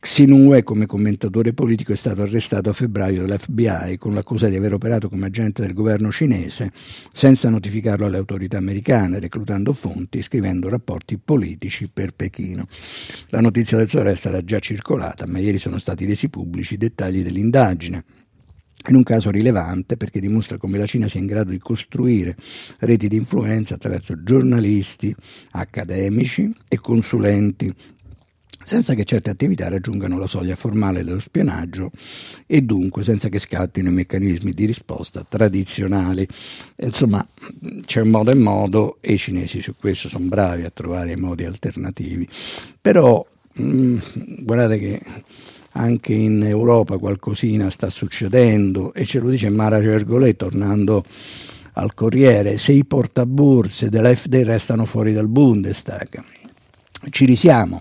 Xinhue, come commentatore politico, è stato arrestato a febbraio dall'FBI con l'accusa di aver operato come agente del governo cinese senza notificarlo alle autorità americane, reclutando fonti e scrivendo rapporti politici per Pechino. La notizia del suo arresto era già circolata, ma ieri sono stati resi pubblici i dettagli dell'indagine. In un caso rilevante perché dimostra come la Cina sia in grado di costruire reti di influenza attraverso giornalisti, accademici e consulenti, senza che certe attività raggiungano la soglia formale dello spionaggio e dunque senza che scattino i meccanismi di risposta tradizionali. Insomma, c'è un modo e modo e i cinesi su questo sono bravi a trovare modi alternativi. Però guardate che anche in Europa qualcosina sta succedendo e ce lo dice Mara Gergolè tornando al Corriere: se i portaborse dell'AfD restano fuori dal Bundestag, ci risiamo.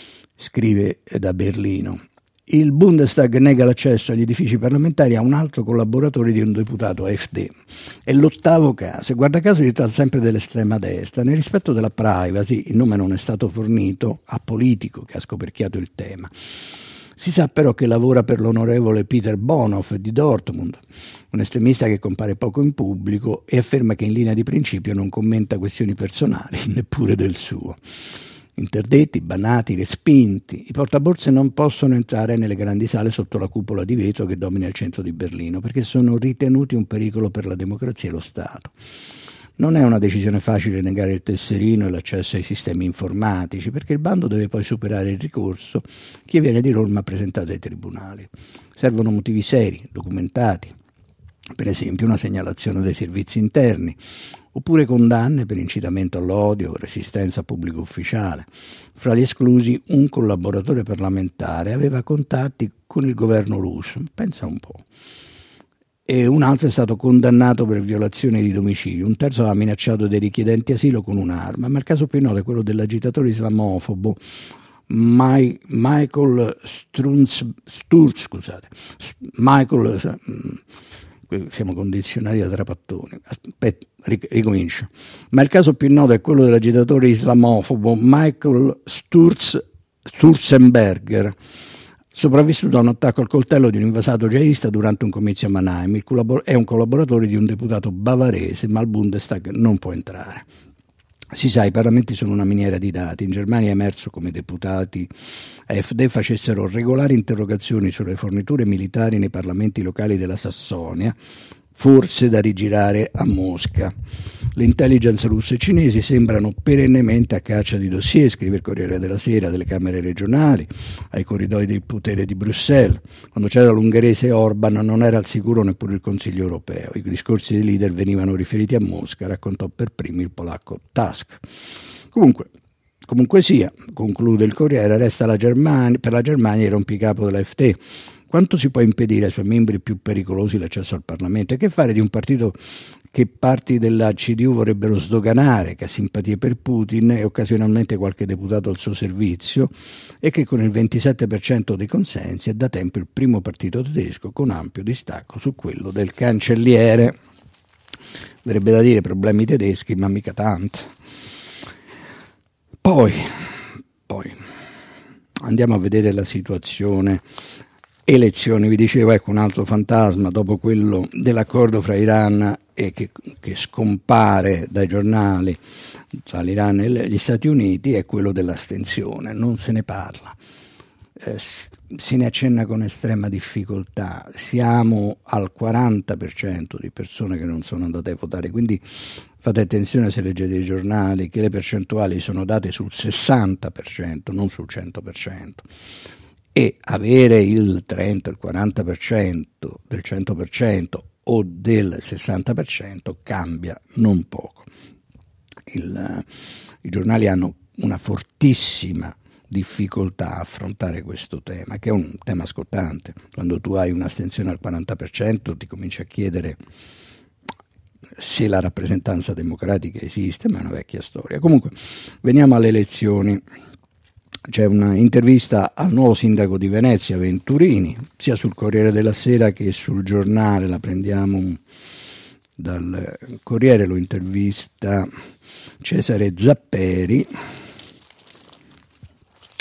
Scrive da Berlino. Il Bundestag nega l'accesso agli edifici parlamentari a un altro collaboratore di un deputato AfD. È l'ottavo caso, e guarda caso si tratta sempre dell'estrema destra. Nel rispetto della privacy, il nome non è stato fornito a Politico, che ha scoperchiato il tema. Si sa però che lavora per l'onorevole Peter Bonhoff di Dortmund, un estremista che compare poco in pubblico e afferma che in linea di principio non commenta questioni personali, neppure del suo. Interdetti, bannati, respinti, i portaborse non possono entrare nelle grandi sale sotto la cupola di vetro che domina il centro di Berlino perché sono ritenuti un pericolo per la democrazia e lo Stato. Non è una decisione facile negare il tesserino e l'accesso ai sistemi informatici perché il bando deve poi superare il ricorso che viene di norma presentato ai tribunali. Servono motivi seri, documentati, per esempio una segnalazione dei servizi interni, oppure condanne per incitamento all'odio o resistenza a pubblico ufficiale. Fra gli esclusi un collaboratore parlamentare aveva contatti con il governo russo, pensa un po', e un altro è stato condannato per violazione di domicilio, un terzo aveva minacciato dei richiedenti asilo con un'arma, ma il caso più noto è quello dell'agitatore islamofobo Michael Michael, siamo condizionati da trapattoni. Aspetta, ricomincio. Ma il caso più noto è quello dell'agitatore islamofobo Michael Sturzenberger, sopravvissuto a un attacco al coltello di un invasato jihadista durante un comizio a Mannheim. È un collaboratore di un deputato bavarese, ma al Bundestag non può entrare. Si sa, i parlamenti sono una miniera di dati. In Germania è emerso come deputati AfD facessero regolari interrogazioni sulle forniture militari nei parlamenti locali della Sassonia, forse da rigirare a Mosca. Le intelligence russe e cinesi sembrano perennemente a caccia di dossier, scrive il Corriere della Sera, delle camere regionali, ai corridoi del potere di Bruxelles. Quando c'era l'ungherese Orban non era al sicuro neppure il Consiglio europeo. I discorsi dei leader venivano riferiti a Mosca, raccontò per primi il polacco Tusk. Comunque sia, conclude il Corriere, resta per la Germania il rompicapo dell'AfD. Quanto si può impedire ai suoi membri più pericolosi l'accesso al Parlamento? E che fare di un partito che parti della CDU vorrebbero sdoganare, che ha simpatie per Putin e occasionalmente qualche deputato al suo servizio, e che con il 27% dei consensi è da tempo il primo partito tedesco con ampio distacco su quello del cancelliere. Verrebbe da dire problemi tedeschi, ma mica tanto. Poi andiamo a vedere la situazione elezioni. Vi dicevo, ecco un altro fantasma dopo quello dell'accordo fra Iran e che scompare dai giornali tra l'Iran e gli Stati Uniti è quello dell'astensione. Non se ne parla, se ne accenna con estrema difficoltà. Siamo al 40% di persone che non sono andate a votare, quindi fate attenzione se leggete i giornali che le percentuali sono date sul 60%, non sul 100%. E avere il 30, il 40% del 100% o del 60% cambia non poco. I giornali hanno una fortissima difficoltà a affrontare questo tema, che è un tema scottante. Quando tu hai un'astensione al 40% ti cominci a chiedere se la rappresentanza democratica esiste, ma è una vecchia storia. Comunque, veniamo alle elezioni. C'è una intervista al nuovo sindaco di Venezia, Venturini, sia sul Corriere della Sera che sul giornale. La prendiamo dal Corriere, lo intervista Cesare Zapperi.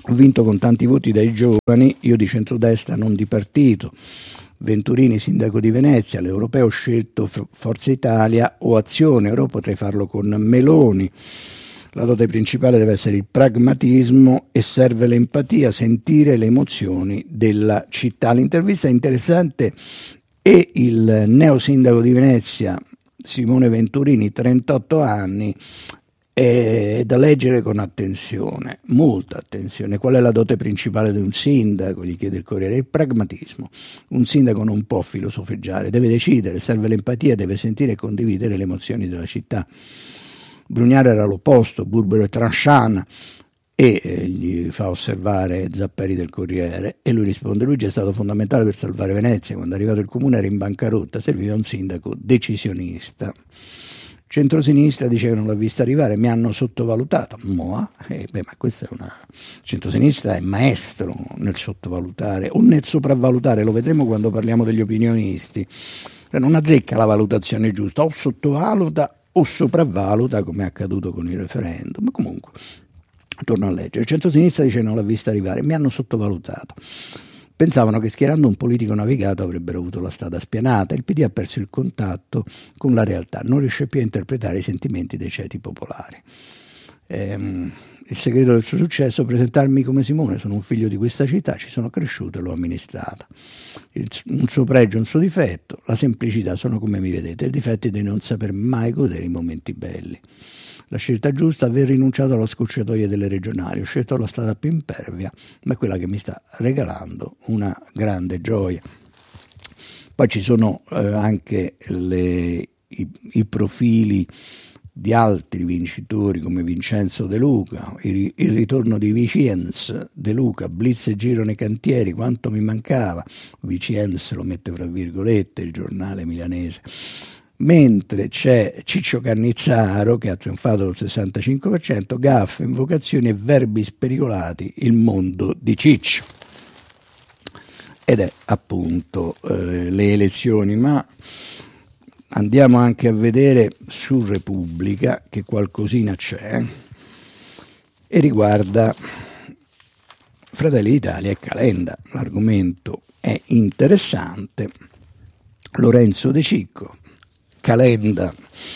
Ho vinto con tanti voti dai giovani, io di centrodestra, non di partito. Venturini sindaco di Venezia, all'europeo ho scelto Forza Italia o Azione, ora potrei farlo con Meloni. La dote principale deve essere il pragmatismo e serve l'empatia, sentire le emozioni della città. L'intervista è interessante e il neo sindaco di Venezia, Simone Venturini, 38 anni, è da leggere con attenzione, molta attenzione. Qual è la dote principale di un sindaco? Gli chiede il Corriere. Il pragmatismo. Un sindaco non può filosofeggiare, deve decidere, serve l'empatia, deve sentire e condividere le emozioni della città. Brugnaro era l'opposto, burbero e tranchant, e gli fa osservare Zapperi del Corriere e lui risponde: Luigi è stato fondamentale per salvare Venezia, quando è arrivato il comune era in bancarotta, serviva un sindaco decisionista. Centrosinistra dice che non l'ha vista arrivare, mi hanno sottovalutato. Ma questa è una... Centrosinistra è maestro nel sottovalutare o nel sopravvalutare, lo vedremo quando parliamo degli opinionisti. Non azzecca la valutazione giusta, o sottovaluta o sopravvaluta, come è accaduto con il referendum. Ma comunque, torno a leggere. Il centrosinistra dice che non l'ha vista arrivare, mi hanno sottovalutato. Pensavano che schierando un politico navigato avrebbero avuto la strada spianata. Il PD ha perso il contatto con la realtà, non riesce più a interpretare i sentimenti dei ceti popolari. Il segreto del suo successo è presentarmi come Simone, sono un figlio di questa città, ci sono cresciuto e l'ho amministrata. Un suo pregio, un suo difetto, la semplicità, sono come mi vedete, il difetto è di non saper mai godere i momenti belli. La scelta giusta è aver rinunciato alla scorciatoia delle regionali, ho scelto la strada più impervia, ma è quella che mi sta regalando una grande gioia. Poi ci sono anche i profili di altri vincitori come Vincenzo De Luca, il ritorno di Vicienz De Luca, Blitz e Girone Cantieri, quanto mi mancava, Vicienz lo mette fra virgolette il giornale milanese. Mentre c'è Ciccio Cannizzaro che ha trionfato col 65%, gaffe, invocazioni e verbi spericolati, il mondo di Ciccio. Ed è appunto le elezioni, ma andiamo anche a vedere su Repubblica che qualcosina c'è e riguarda Fratelli d'Italia e Calenda. L'argomento è interessante. Lorenzo De Cicco. Calenda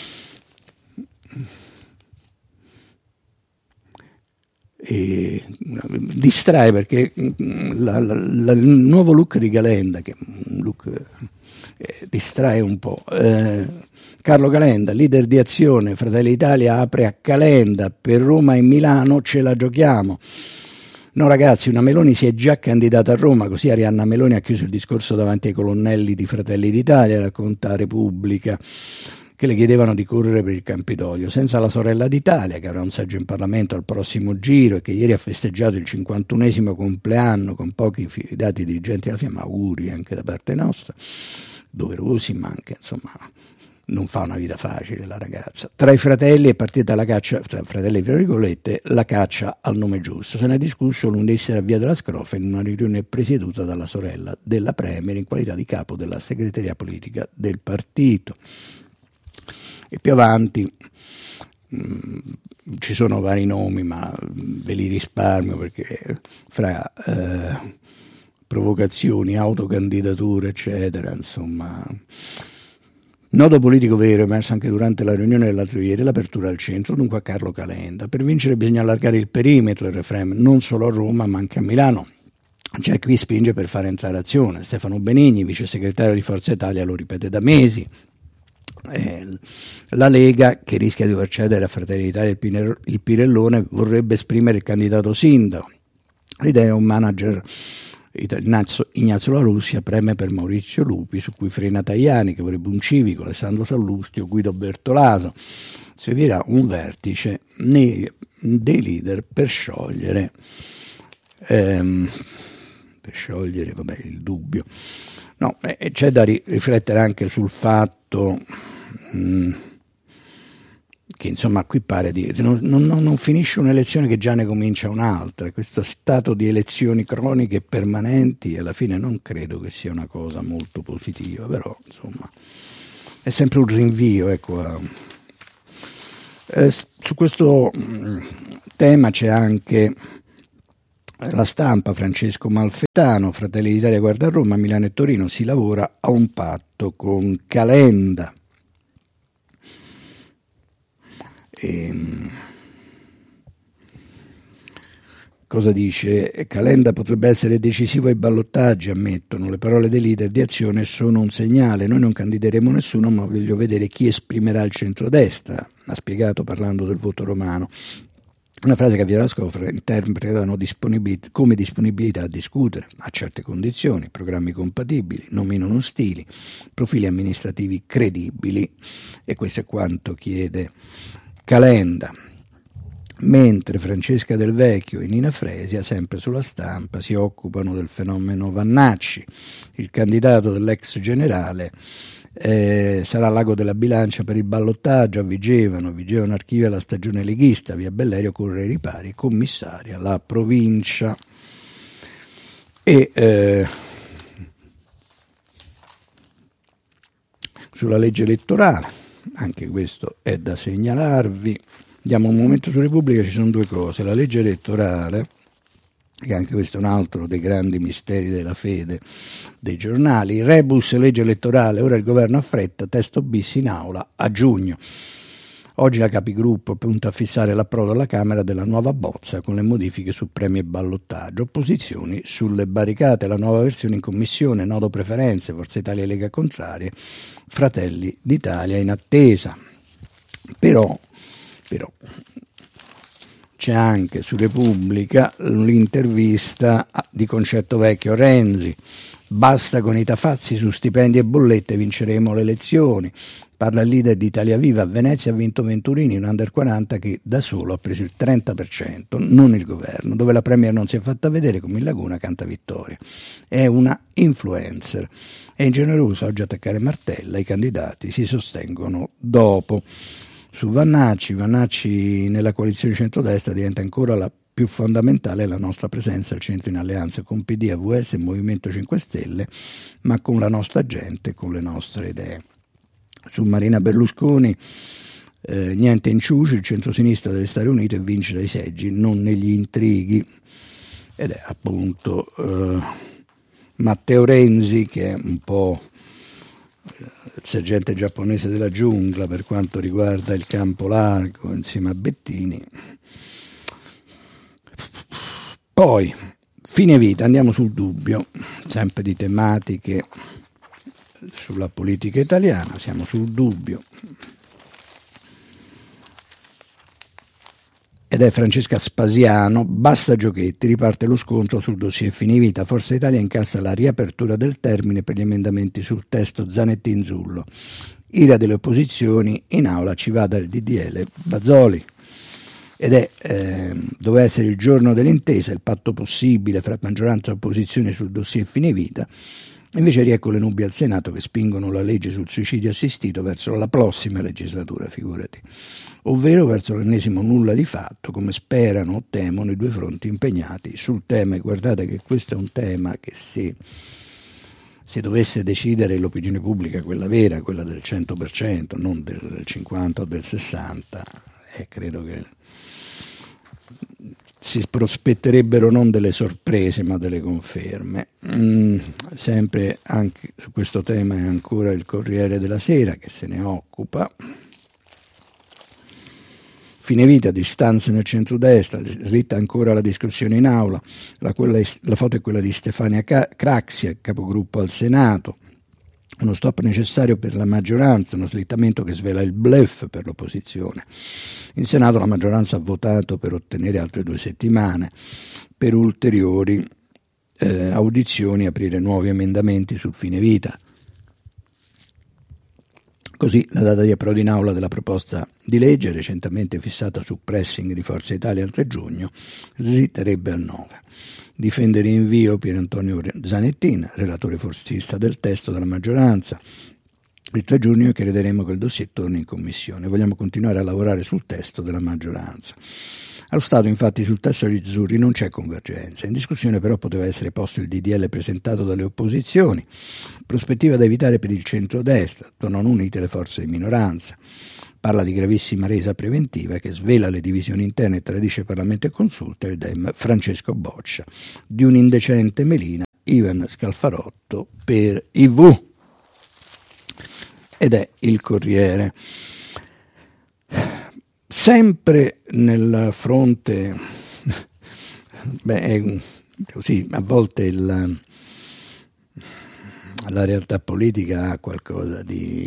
distrae perché il nuovo look di Calenda, che è un look distrae un po'. Carlo Calenda, leader di Azione, Fratelli d'Italia apre a Calenda, per Roma e Milano ce la giochiamo. No ragazzi, una Meloni si è già candidata a Roma, così Arianna Meloni ha chiuso il discorso davanti ai colonnelli di Fratelli d'Italia, racconta Repubblica, che le chiedevano di correre per il Campidoglio, senza la sorella d'Italia, che avrà un seggio in Parlamento al prossimo giro e che ieri ha festeggiato il 51esimo compleanno con pochi fidati dirigenti della Fiamma, auguri anche da parte nostra, doverosi, ma anche insomma... Non fa una vita facile la ragazza. Tra i fratelli è partita la caccia, tra fratelli tra virgolette, la caccia al nome giusto. Se ne è discusso lunedì sera a Via della Scrofa in una riunione presieduta dalla sorella della Premier in qualità di capo della segreteria politica del partito. E più avanti ci sono vari nomi, ma ve li risparmio perché fra provocazioni, autocandidature, eccetera, insomma... Nodo politico vero emerso anche durante la riunione dell'altro ieri, l'apertura al centro, dunque a Carlo Calenda. Per vincere bisogna allargare il perimetro del referendum, non solo a Roma ma anche a Milano. C'è chi spinge per fare entrare Azione. Stefano Benigni, vice segretario di Forza Italia, lo ripete da mesi. La Lega, che rischia di far cedere a Fratelli d'Italia il Pirellone, vorrebbe esprimere il candidato sindaco. L'idea è un manager... Ignazio La Russia preme per Maurizio Lupi, su cui frena Tajani, che vorrebbe un civico, Alessandro Sallustio, Guido Bertolaso. Servirà un vertice dei leader per sciogliere il dubbio. No, c'è da riflettere anche sul fatto che insomma qui pare di non finisce un'elezione che già ne comincia un'altra. Questo stato di elezioni croniche permanenti alla fine non credo che sia una cosa molto positiva, però insomma è sempre un rinvio, ecco. Su questo tema c'è anche La Stampa, Francesco Malfettano, Fratelli d'Italia guarda a Roma, Milano e Torino, si lavora a un patto con Calenda. Cosa dice? Calenda potrebbe essere decisivo ai ballottaggi, ammettono. Le parole dei leader di Azione sono un segnale. Noi non candideremo nessuno, ma voglio vedere chi esprimerà il centrodestra, ha spiegato parlando del voto romano. Una frase che Viola Scofra interpretano come disponibilità a discutere, a certe condizioni, programmi compatibili, nominano stili, profili amministrativi credibili, e questo è quanto chiede Calenda. Mentre Francesca Del Vecchio e Nina Fresia, sempre sulla Stampa, si occupano del fenomeno Vannacci. Il candidato dell'ex generale sarà all'Ago della Bilancia per il ballottaggio a Vigevano archivia la stagione leghista, via Bellerio corre ai ripari, commissaria la provincia. E sulla legge elettorale, anche questo è da segnalarvi. Diamo un momento su Repubblica, ci sono due cose. La legge elettorale, che anche questo è un altro dei grandi misteri della fede dei giornali. Rebus legge elettorale, ora il governo ha fretta, testo bis in aula a giugno. Oggi la Capigruppo punta a fissare l'approdo alla Camera della nuova bozza con le modifiche su premi e ballottaggio. Opposizioni sulle barricate, la nuova versione in commissione, nodo preferenze, Forza Italia e Lega contrarie, Fratelli d'Italia in attesa. Però c'è anche su Repubblica l'intervista di Concetto Vecchio Renzi. Basta con i tafazzi su stipendi e bollette, vinceremo le elezioni. Parla il leader di Italia Viva. A Venezia ha vinto Venturini, un under 40 che da solo ha preso il 30%, non il governo, dove la premier non si è fatta vedere, come in Laguna canta vittoria. È una influencer. È ingenerosa oggi attaccare Martella, i candidati si sostengono dopo. Su Vannacci nella coalizione centrodestra diventa ancora la più fondamentale la nostra presenza al centro in alleanza con PD, AVS e Movimento 5 Stelle, ma con la nostra gente e con le nostre idee. Su Marina Berlusconi niente inciuci, il centrosinistra deve stare unito e vincere i seggi, non negli intrighi. Ed è appunto Matteo Renzi, che è un po' il sergente giapponese della giungla per quanto riguarda il campo largo insieme a Bettini. Poi fine vita, andiamo sul Dubbio, sempre di tematiche sulla politica italiana, siamo sul Dubbio. Ed è Francesca Spasiano, basta giochetti, riparte lo scontro sul dossier fine vita. Forza Italia incassa la riapertura del termine per gli emendamenti sul testo Zanetti-Inzullo. Ira delle opposizioni, in aula ci vada il DDL Bazoli. Ed è doveva essere il giorno dell'intesa, il patto possibile fra maggioranza e opposizione sul dossier fine vita. Invece riecco le nubi al Senato che spingono la legge sul suicidio assistito verso la prossima legislatura, figurati, ovvero verso l'ennesimo nulla di fatto, come sperano o temono i due fronti impegnati sul tema. E guardate che questo è un tema che se dovesse decidere l'opinione pubblica, quella vera, quella del 100%, non del 50 o del 60, credo che si prospetterebbero non delle sorprese ma delle conferme. Sempre anche su questo tema è ancora il Corriere della Sera che se ne occupa. Fine vita, distanze nel centrodestra, slitta ancora la discussione in aula, la foto è quella di Stefania Craxia, capogruppo al Senato. Uno stop necessario per la maggioranza, uno slittamento che svela il bluff per l'opposizione. In Senato la maggioranza ha votato per ottenere altre 2 settimane per ulteriori audizioni, aprire nuovi emendamenti sul fine vita. Così la data di approdo in aula della proposta di legge, recentemente fissata su pressing di Forza Italia al 3 giugno, slitterebbe al 9. Difendere invio Pier Antonio Zanettin, relatore forzista del testo della maggioranza. Il 3 giugno crederemo che il dossier torni in commissione. Vogliamo continuare a lavorare sul testo della maggioranza. Allo Stato, infatti, sul testo degli azzurri non c'è convergenza. In discussione però poteva essere posto il DDL presentato dalle opposizioni, prospettiva da evitare per il centrodestra, tornano unite le forze di minoranza. parla di gravissima resa preventiva che svela le divisioni interne e tradisce Parlamento e Consulta, il Dem Francesco Boccia, di un indecente melina Ivan Scalfarotto per IV. Ed è il Corriere. Sempre nel fronte, così, a volte la realtà politica ha qualcosa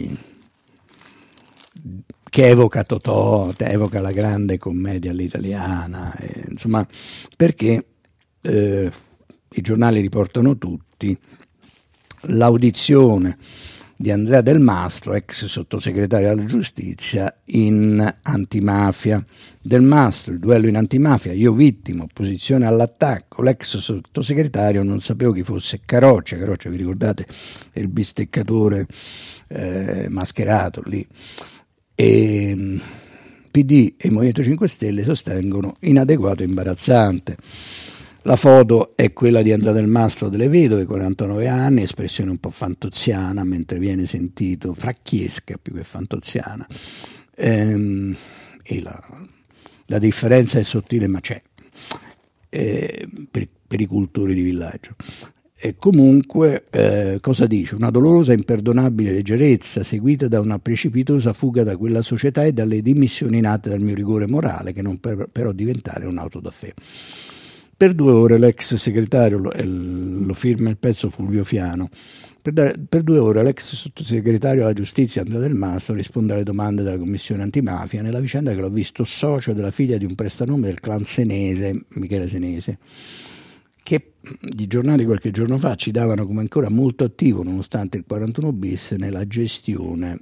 che evoca Totò, evoca la grande commedia all'italiana, insomma, perché i giornali riportano tutti l'audizione di Andrea Del Mastro, ex sottosegretario alla giustizia, in antimafia. Del Mastro, il duello in antimafia, io vittima, opposizione all'attacco, l'ex sottosegretario non sapevo chi fosse Caroccia, vi ricordate, è il bisteccatore mascherato lì, e PD e Movimento 5 Stelle sostengono inadeguato e imbarazzante. La foto è quella di Andrea Del Mastro delle Vedove, 49 anni, espressione un po' fantoziana, mentre viene sentito, fracchiesca più che fantoziana, e la differenza è sottile ma c'è, per i cultori di villaggio. E comunque, cosa dice? Una dolorosa e imperdonabile leggerezza seguita da una precipitosa fuga da quella società e dalle dimissioni nate dal mio rigore morale, che non però diventare un'auto da fè. Per 2 ore l'ex segretario, lo firma il pezzo Fulvio Fiano, per 2 ore l'ex sottosegretario alla giustizia Andrea Del Mastro risponde alle domande della commissione antimafia nella vicenda che l'ho visto socio della figlia di un prestanome del clan senese, Michele Senese, che i giornali qualche giorno fa ci davano come ancora molto attivo nonostante il 41 bis nella gestione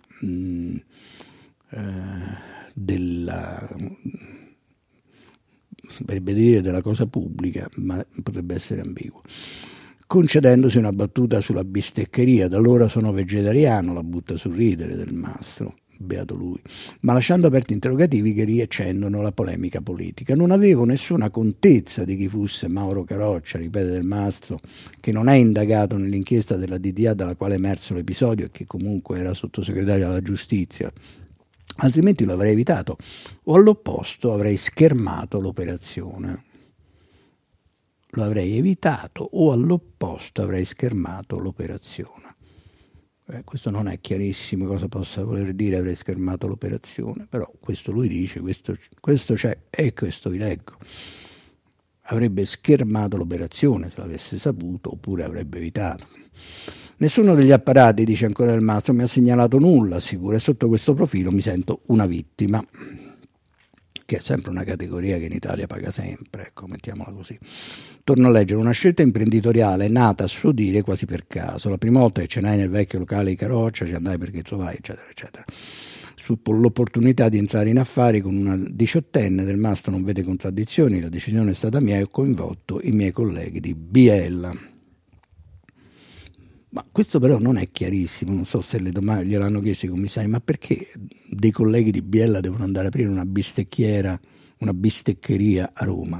della cosa pubblica, ma potrebbe essere ambiguo, concedendosi una battuta sulla bisteccheria. Da allora sono vegetariano, la butta sul ridere Del Mastro, beato lui, ma lasciando aperti interrogativi che riaccendono la polemica politica. Non avevo nessuna contezza di chi fosse Mauro Caroccia, ripete Del Mastro, che non è indagato nell'inchiesta della DDA dalla quale è emerso l'episodio e che comunque era sottosegretario alla giustizia, altrimenti lo avrei evitato, o all'opposto avrei schermato l'operazione. Lo avrei evitato o all'opposto avrei schermato l'operazione. Questo non è chiarissimo cosa possa voler dire avrei schermato l'operazione, però questo lui dice, questo c'è e questo vi leggo. Avrebbe schermato l'operazione se l'avesse saputo oppure avrebbe evitato. Nessuno degli apparati, dice ancora Del Mastro, mi ha segnalato nulla, assicura, e sotto questo profilo mi sento una vittima, che è sempre una categoria che in Italia paga sempre, ecco, mettiamola così. Torno a leggere: una scelta imprenditoriale nata a suo dire quasi per caso. La prima volta che cenai nel vecchio locale di Caroccia, ci andai perché trovai, eccetera, eccetera. Sull'opportunità di entrare in affari con una diciottenne, Del Mastro non vede contraddizioni, la decisione è stata mia e ho coinvolto i miei colleghi di Biella. Ma questo però non è chiarissimo, non so se le domande gliel'hanno chiesto i commissari, ma perché dei colleghi di Biella devono andare ad aprire una bisteccheria a Roma?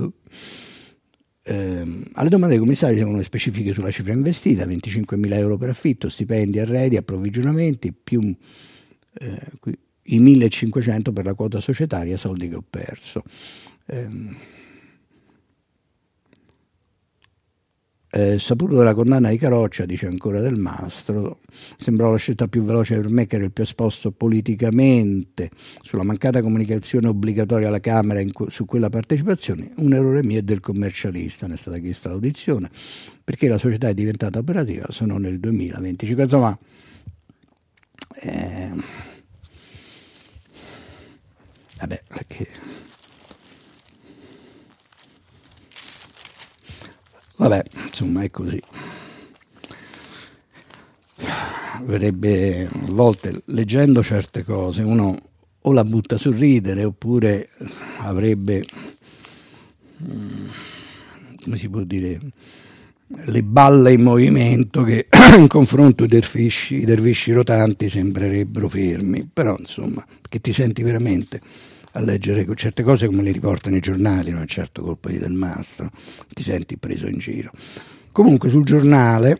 Alle domande dei commissari seguono specifiche sulla cifra investita: 25.000 euro per affitto, stipendi, arredi, approvvigionamenti, più i 1.500 per la quota societaria, soldi che ho perso. Saputo della condanna di Caroccia, dice ancora Del Mastro, sembrò la scelta più veloce per me, che era il più esposto politicamente sulla mancata comunicazione obbligatoria alla Camera su quella partecipazione. Un errore mio e del commercialista, ne è stata chiesta l'audizione, perché la società è diventata operativa sono nel 2025. Insomma, vabbè, perché... Vabbè, insomma, è così. Verrebbe a volte, leggendo certe cose, uno o la butta sul ridere oppure avrebbe, come si può dire, le balle in movimento che in confronto ai dervisci rotanti sembrerebbero fermi, però insomma, che ti senti veramente a leggere certe cose come le riportano i giornali, non è certo colpa di Del Mastro, ti senti preso in giro. Comunque sul giornale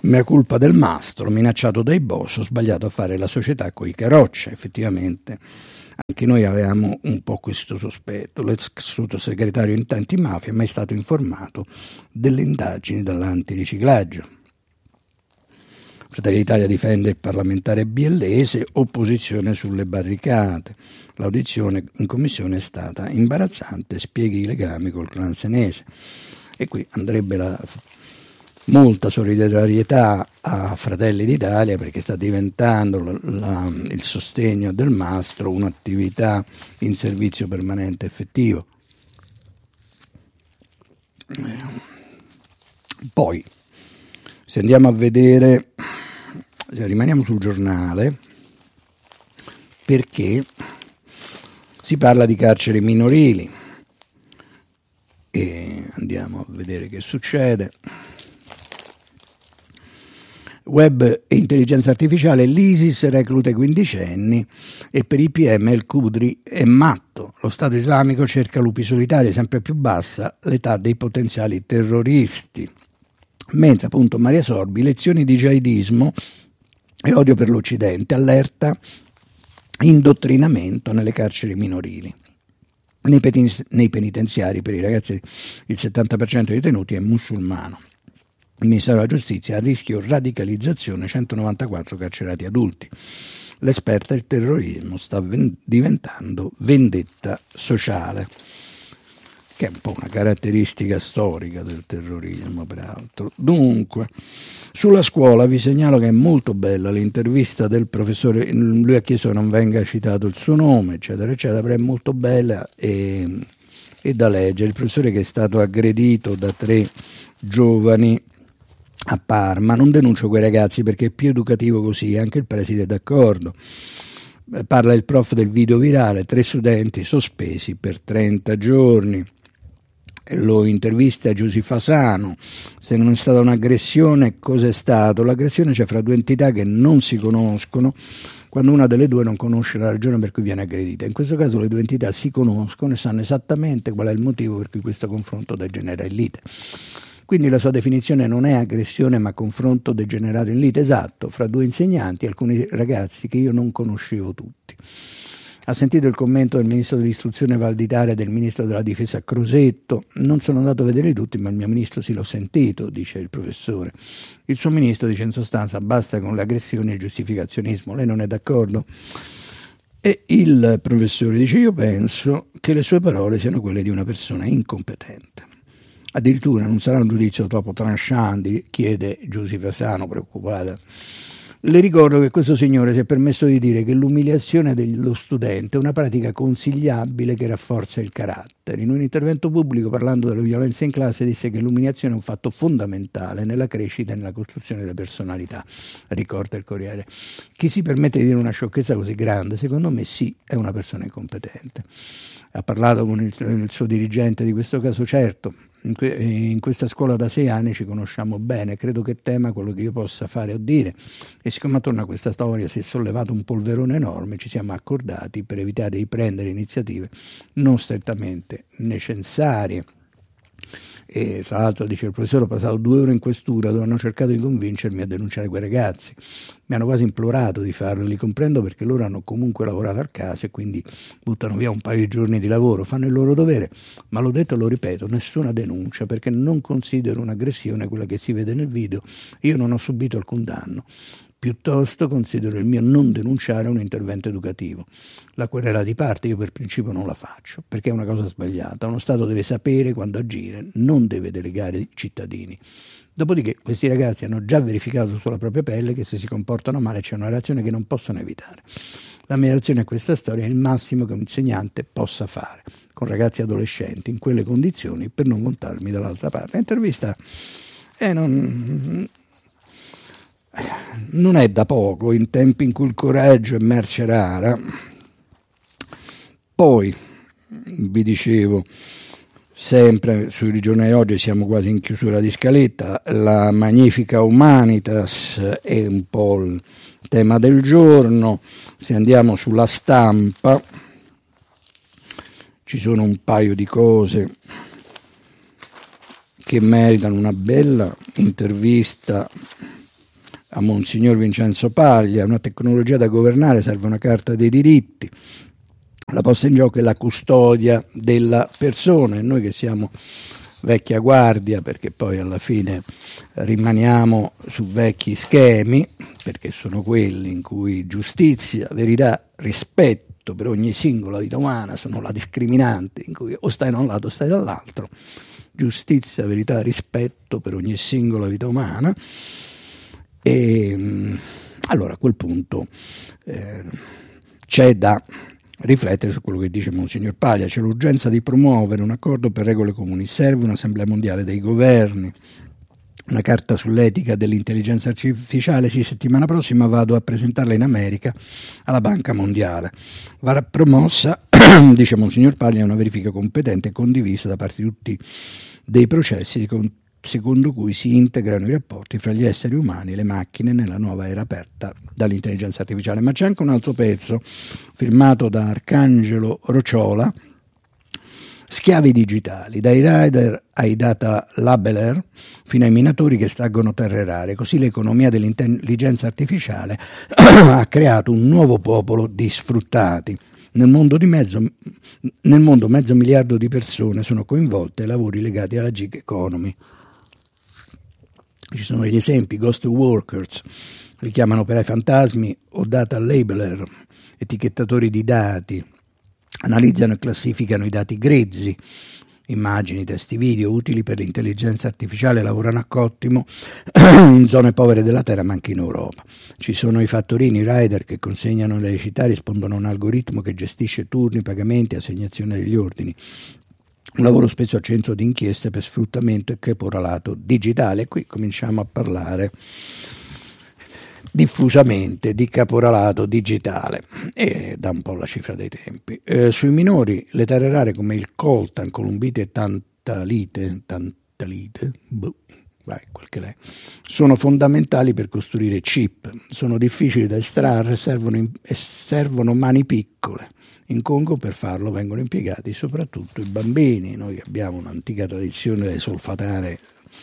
Mea colpa del mastro, minacciato dai boss, ho sbagliato a fare la società coi Caroccia. Effettivamente anche noi avevamo un po' questo sospetto. L'ex sottosegretario antimafia è mai stato informato delle indagini dall'antiriciclaggio. Fratelli d'Italia difende il parlamentare biellese, opposizione sulle barricate. L'audizione in commissione è stata imbarazzante, spieghi i legami col clan senese. E qui andrebbe molta solidarietà a Fratelli d'Italia, perché sta diventando il sostegno del mastro un'attività in servizio permanente effettivo. Poi, se andiamo a vedere, rimaniamo sul giornale, perché si parla di carceri minorili e andiamo a vedere che succede. Web e intelligenza artificiale, l'ISIS recluta i quindicenni e per i PM il Qudri è matto. Lo Stato islamico cerca lupi solitari, sempre più bassa l'età dei potenziali terroristi. Mentre appunto Maria Sorbi, lezioni di jihadismo e odio per l'Occidente, allerta indottrinamento nelle carceri minorili. Nei penitenziari per i ragazzi il 70% dei detenuti è musulmano. Il Ministero della Giustizia a rischio radicalizzazione 194 carcerati adulti. L'esperta, il terrorismo sta diventando vendetta sociale, che è un po' una caratteristica storica del terrorismo, peraltro. Dunque, sulla scuola vi segnalo che è molto bella l'intervista del professore, lui ha chiesto che non venga citato il suo nome, eccetera, eccetera, però è molto bella e da leggere. Il professore che è stato aggredito da 3 giovani a Parma: non denuncio quei ragazzi perché è più educativo così, anche il preside è d'accordo. Parla il prof del video virale, 3 studenti sospesi per 30 giorni. Lo intervista Giusy Fasano: se non è stata un'aggressione, cos'è stato? L'aggressione c'è fra 2 entità che non si conoscono, quando una delle 2 non conosce la ragione per cui viene aggredita. In questo caso le 2 entità si conoscono e sanno esattamente qual è il motivo per cui questo confronto degenera in lite. Quindi la sua definizione non è aggressione ma confronto degenerato in lite, esatto, fra 2 insegnanti e alcuni ragazzi che io non conoscevo tutti. Ha sentito il commento del ministro dell'istruzione Valditara e del ministro della difesa Crosetto: non sono andato a vedere tutti, ma il mio ministro sì, l'ho sentito, dice il professore. Il suo ministro dice in sostanza: basta con le aggressioni e il giustificazionismo. Lei non è d'accordo? E il professore dice: io penso che le sue parole siano quelle di una persona incompetente. Addirittura non sarà un giudizio troppo tranchant, chiede Giusy Fasano preoccupata. Le ricordo che questo signore si è permesso di dire che l'umiliazione dello studente è una pratica consigliabile che rafforza il carattere. In un intervento pubblico, parlando della violenza in classe, disse che l'umiliazione è un fatto fondamentale nella crescita e nella costruzione delle personalità, ricorda il Corriere. Chi si permette di dire una sciocchezza così grande, secondo me sì, è una persona incompetente. Ha parlato con il suo dirigente di questo caso, certo. In questa scuola da 6 anni ci conosciamo bene, credo che tema quello che io possa fare o dire, e siccome attorno a questa storia si è sollevato un polverone enorme, ci siamo accordati per evitare di prendere iniziative non strettamente necessarie. E tra l'altro, dice il professore, ho passato 2 ore in questura dove hanno cercato di convincermi a denunciare quei ragazzi, mi hanno quasi implorato di farlo, li comprendo perché loro hanno comunque lavorato al caso e quindi buttano via un paio di giorni di lavoro, fanno il loro dovere, ma l'ho detto e lo ripeto, nessuna denuncia, perché non considero un'aggressione quella che si vede nel video, io non ho subito alcun danno. Piuttosto considero il mio non denunciare un intervento educativo. La querela di parte io per principio non la faccio, perché è una cosa sbagliata. Uno Stato deve sapere quando agire, non deve delegare i cittadini. Dopodiché questi ragazzi hanno già verificato sulla propria pelle che se si comportano male c'è una reazione che non possono evitare. La mia reazione a questa storia è il massimo che un insegnante possa fare con ragazzi adolescenti in quelle condizioni per non montarmi dall'altra parte. L'intervista non è da poco, in tempi in cui il coraggio è merce rara. Poi vi dicevo, sempre sui giornali di oggi, siamo quasi in chiusura di scaletta, la Magnifica Humanitas è un po' il tema del giorno. Se andiamo sulla Stampa ci sono un paio di cose che meritano una bella intervista a Monsignor Vincenzo Paglia, una tecnologia da governare, serve una carta dei diritti, la posta in gioco è la custodia della persona, e noi che siamo vecchia guardia, perché poi alla fine rimaniamo su vecchi schemi, perché sono quelli in cui giustizia, verità, rispetto per ogni singola vita umana sono la discriminante, in cui o stai da un lato o stai dall'altro, giustizia, verità, rispetto per ogni singola vita umana. E allora a quel punto c'è da riflettere su quello che dice Monsignor Paglia. C'è l'urgenza di promuovere un accordo per regole comuni, serve un'assemblea mondiale dei governi, una carta sull'etica dell'intelligenza artificiale. Sì, settimana prossima vado a presentarla in America alla Banca Mondiale. Va promossa, dice Monsignor Paglia, una verifica competente e condivisa da parte di tutti dei processi secondo cui si integrano i rapporti fra gli esseri umani e le macchine nella nuova era aperta dall'intelligenza artificiale. Ma c'è anche un altro pezzo firmato da Arcangelo Rociola, Schiavi digitali, dai rider ai data labeler fino ai minatori che estraggono terre rare. Così l'economia dell'intelligenza artificiale ha creato un nuovo popolo di sfruttati. Nel mondo mezzo miliardo di persone sono coinvolte ai lavori legati alla gig economy. Ci sono degli esempi: ghost workers, li chiamano operai fantasmi, o data labeler, etichettatori di dati, analizzano e classificano i dati grezzi, immagini, testi, video, utili per l'intelligenza artificiale, lavorano a cottimo in zone povere della terra, ma anche in Europa. Ci sono i fattorini, i rider che consegnano le città, rispondono a un algoritmo che gestisce turni, pagamenti, assegnazione degli ordini. Un lavoro spesso al centro di inchieste per sfruttamento e caporalato digitale. E qui cominciamo a parlare diffusamente di caporalato digitale, e da un po' la cifra dei tempi. Sui minori, le terre rare come il coltan, columbite e tantalite, quel che l'è, sono fondamentali per costruire chip. Sono difficili da estrarre, servono mani piccole. In Congo per farlo vengono impiegati soprattutto i bambini. Noi abbiamo un'antica tradizione dei solfatare,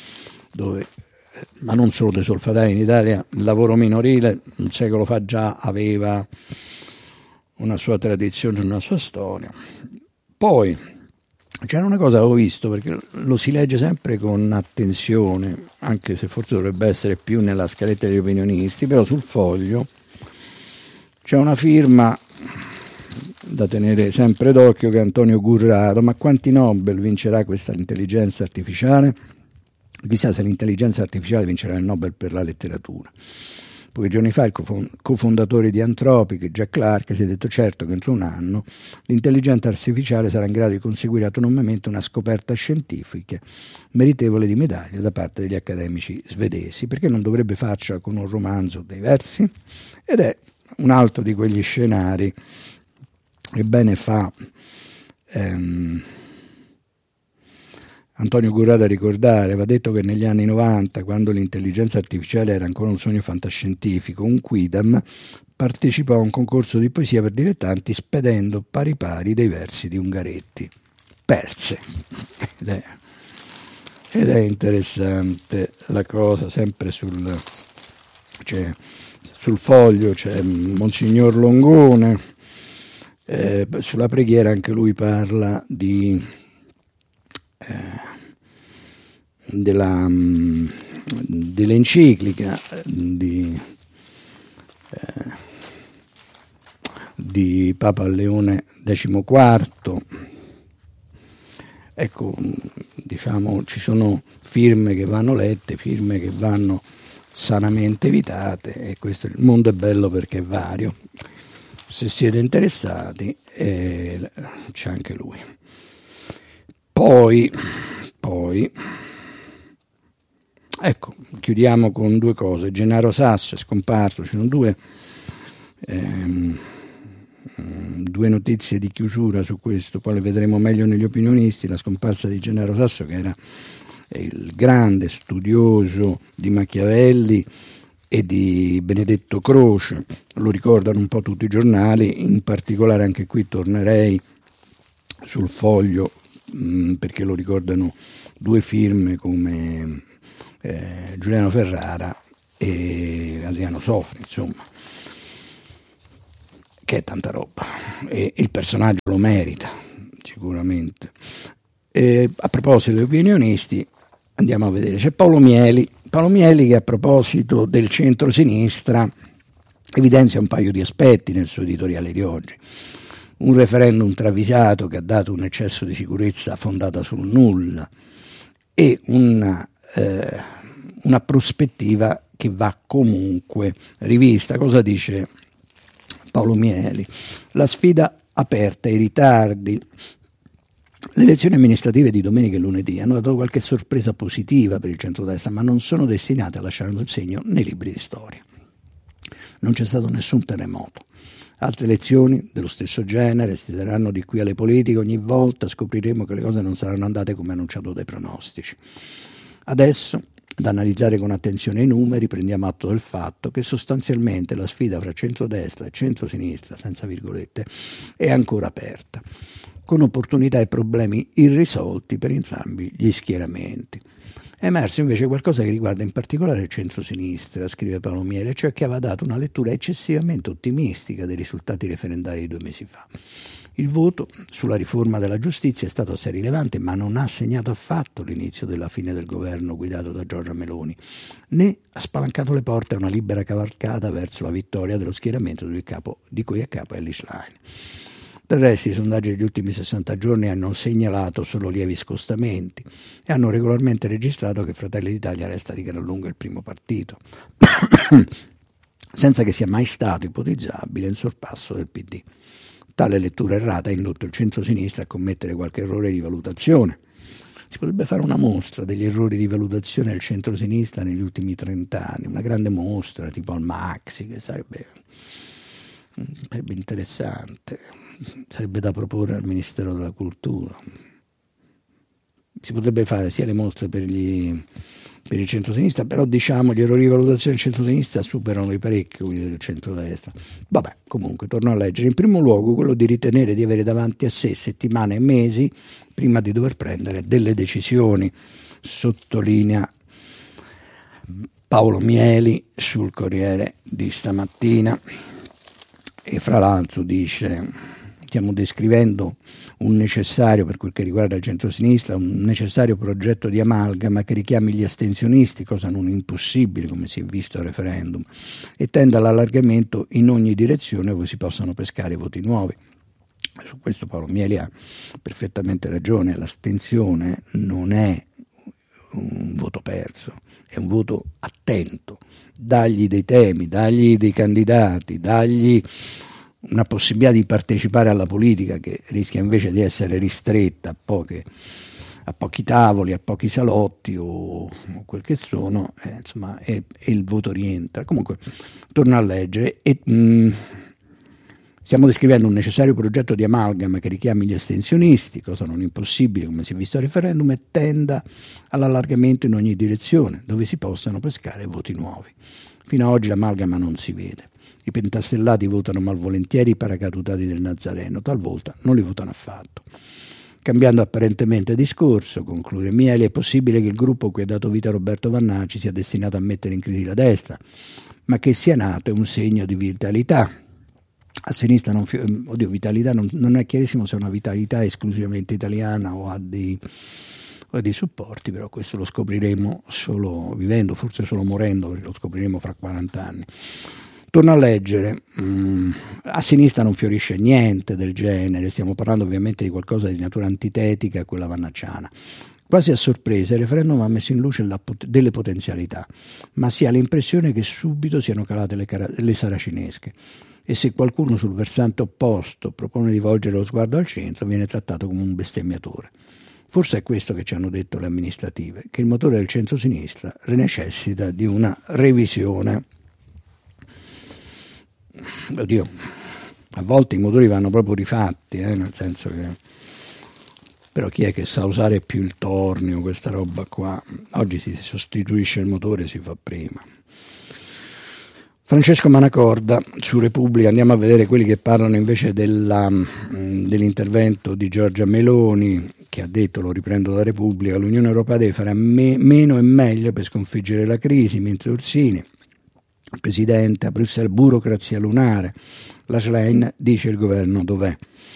ma non solo dei solfatari, in Italia il lavoro minorile un secolo fa già aveva una sua tradizione, una sua storia. Poi c'era una cosa che ho visto, perché lo si legge sempre con attenzione, anche se forse dovrebbe essere più nella scaletta degli opinionisti, però sul foglio c'è una firma da tenere sempre d'occhio, che è Antonio Gurrado. Ma quanti Nobel vincerà questa intelligenza artificiale? Chissà se l'intelligenza artificiale vincerà il Nobel per la letteratura. Pochi giorni fa il cofondatore di Anthropic, Jack Clark, si è detto certo che entro un anno l'intelligenza artificiale sarà in grado di conseguire autonomamente una scoperta scientifica meritevole di medaglia da parte degli accademici svedesi. Perché non dovrebbe farcela con un romanzo dei versi? Ed è un altro di quegli scenari che bene fa Antonio Gurrado a ricordare. Va detto che negli anni 90, quando l'intelligenza artificiale era ancora un sogno fantascientifico, un Quidam partecipò a un concorso di poesia per dilettanti spedendo pari pari dei versi di Ungaretti. Perse. Ed è interessante la cosa. Sempre sul foglio c'è Monsignor Longone. Sulla preghiera anche lui parla dell'enciclica di Papa Leone XIV. Ecco, diciamo, ci sono firme che vanno lette, firme che vanno sanamente evitate, e questo, il mondo è bello perché è vario. Se siete interessati, c'è anche lui. Poi, ecco, chiudiamo con due cose. Gennaro Sasso è scomparso. Ci sono due notizie di chiusura su questo, poi le vedremo meglio negli opinionisti. La scomparsa di Gennaro Sasso, che era il grande studioso di Machiavelli e di Benedetto Croce, lo ricordano un po' tutti i giornali, in particolare anche qui tornerei sul foglio, perché lo ricordano due firme come Giuliano Ferrara e Adriano Sofri, insomma, che è tanta roba, e il personaggio lo merita sicuramente. A proposito degli opinionisti, andiamo a vedere, c'è Paolo Mieli che a proposito del centro-sinistra evidenzia un paio di aspetti nel suo editoriale di oggi. Un referendum travisato che ha dato un eccesso di sicurezza fondata sul nulla e una prospettiva che va comunque rivista. Cosa dice Paolo Mieli? La sfida aperta, i ritardi, le elezioni amministrative di domenica e lunedì hanno dato qualche sorpresa positiva per il centrodestra, ma non sono destinate a lasciare un segno nei libri di storia. Non c'è stato nessun terremoto. Altre elezioni dello stesso genere si daranno di qui alle politiche, ogni volta scopriremo che le cose non saranno andate come annunciato dai pronostici. Adesso, ad analizzare con attenzione i numeri, prendiamo atto del fatto che sostanzialmente la sfida fra centrodestra e centrosinistra, senza virgolette, è ancora aperta, con opportunità e problemi irrisolti per entrambi gli schieramenti. È emerso invece qualcosa che riguarda in particolare il centro-sinistra, scrive Paolo Miele, cioè che aveva dato una lettura eccessivamente ottimistica dei risultati referendari di 2 mesi fa. Il voto sulla riforma della giustizia è stato assai rilevante, ma non ha segnato affatto l'inizio della fine del governo guidato da Giorgia Meloni, né ha spalancato le porte a una libera cavalcata verso la vittoria dello schieramento di cui è capo Elly Schlein. Del resto i sondaggi degli ultimi 60 giorni hanno segnalato solo lievi scostamenti e hanno regolarmente registrato che Fratelli d'Italia resta di gran lunga il primo partito, senza che sia mai stato ipotizzabile il sorpasso del PD. Tale lettura errata ha indotto il centro-sinistra a commettere qualche errore di valutazione. Si potrebbe fare una mostra degli errori di valutazione del centro-sinistra negli ultimi 30 anni, una grande mostra tipo al Maxi, che sarebbe interessante. Sarebbe da proporre al Ministero della Cultura. Si potrebbe fare sia le mostre per il centro-sinistra, però diciamo gli errori di valutazione del centro-sinistra superano di parecchio quelli del centro-destra. Vabbè, comunque, torno a leggere. In primo luogo, quello di ritenere di avere davanti a sé settimane e mesi prima di dover prendere delle decisioni, sottolinea Paolo Mieli sul Corriere di stamattina. E fra l'altro dice: stiamo descrivendo un necessario, per quel che riguarda il centro-sinistra, un necessario progetto di amalgama che richiami gli astensionisti, cosa non impossibile come si è visto al referendum, e tenda all'allargamento in ogni direzione dove si possano pescare voti nuovi. Su questo Paolo Mieli ha perfettamente ragione, l'astensione non è un voto perso, è un voto attento, dagli dei temi, dagli dei candidati, dagli una possibilità di partecipare alla politica che rischia invece di essere ristretta a pochi tavoli, a pochi salotti o quel che sono, insomma, e il voto rientra. Comunque, torno a leggere stiamo descrivendo un necessario progetto di amalgama che richiami gli astensionisti, cosa non impossibile come si è visto al referendum, e tenda all'allargamento in ogni direzione, dove si possano pescare voti nuovi. Fino ad oggi l'amalgama non si vede. I pentastellati votano malvolentieri i paracadutati del Nazareno, talvolta non li votano affatto. Cambiando apparentemente discorso, conclude Mieli, è possibile che il gruppo cui ha dato vita Roberto Vannaci sia destinato a mettere in crisi la destra, ma che sia nato è un segno di vitalità. A sinistra vitalità non è chiarissimo se è una vitalità esclusivamente italiana o ha dei supporti, però questo lo scopriremo solo vivendo, forse solo morendo, perché lo scopriremo fra 40 anni. Torno a leggere, a sinistra non fiorisce niente del genere, stiamo parlando ovviamente di qualcosa di natura antitetica a quella vannacciana. Quasi a sorpresa il referendum ha messo in luce delle potenzialità, ma si ha l'impressione che subito siano calate le saracinesche, e se qualcuno sul versante opposto propone di volgere lo sguardo al centro viene trattato come un bestemmiatore. Forse è questo che ci hanno detto le amministrative, che il motore del centro-sinistra necessita di una revisione. Oddio, a volte i motori vanno proprio rifatti, nel senso che, però chi è che sa usare più il tornio, questa roba qua? Oggi si sostituisce il motore, si fa prima. Francesco Manacorda su Repubblica, andiamo a vedere quelli che parlano invece dell'intervento di Giorgia Meloni, che ha detto, lo riprendo da Repubblica, l'Unione Europea deve fare meno e meglio per sconfiggere la crisi, mentre Orsini Presidente, a Bruxelles burocrazia lunare. La Schlein dice il governo dov'è.